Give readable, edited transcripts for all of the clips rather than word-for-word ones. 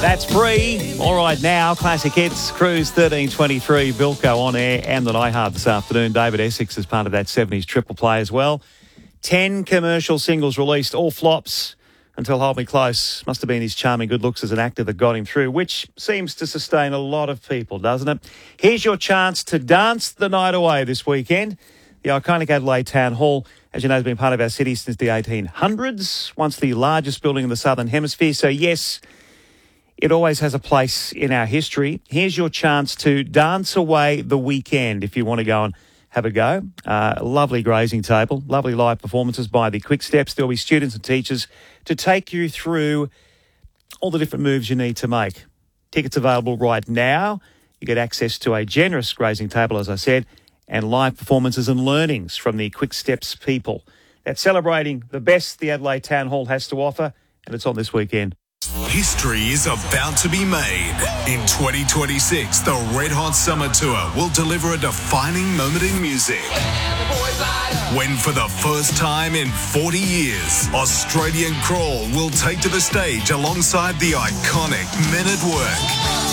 That's free. All right, now, Classic Hits, Cruise 1323, Bilko on air and the Die Hard this afternoon. David Essex is part of that 70s triple play as well. 10 commercial singles released, all flops until Hold Me Close. Must have been his charming good looks as an actor that got him through, which seems to sustain a lot of people, doesn't it? Here's your chance to dance the night away this weekend. The iconic Adelaide Town Hall, as you know, has been part of our city since the 1800s, once the largest building in the Southern Hemisphere. So, yes, it always has a place in our history. Here's your chance to dance away the weekend if you want to go and have a go. Lovely grazing table, lovely live performances by the Quick Steps. There'll be students and teachers to take you through all the different moves you need to make. Tickets available right now. You get access to a generous grazing table, as I said, and live performances and learnings from the Quick Steps people. That's celebrating the best the Adelaide Town Hall has to offer, and it's on this weekend. History is about to be made. In 2026, the Red Hot Summer Tour will deliver a defining moment in music. When for the first time in 40 years, Australian Crawl will take to the stage alongside the iconic Men at Work.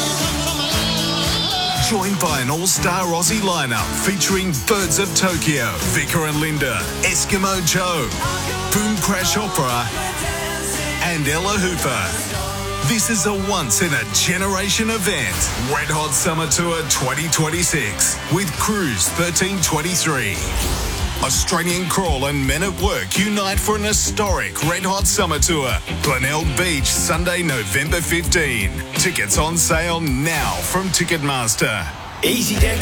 Joined by an all-star Aussie lineup featuring Birds of Tokyo, Vicar and Linda, Eskimo Joe, Boom Crash Opera, and Ella Hooper. This is a once-in-a-generation event. Red Hot Summer Tour 2026 with Cruise 1323. Australian Crawl and Men at Work unite for an historic Red Hot Summer Tour. Glenelg Beach, Sunday, November 15. Tickets on sale now from Ticketmaster. Easy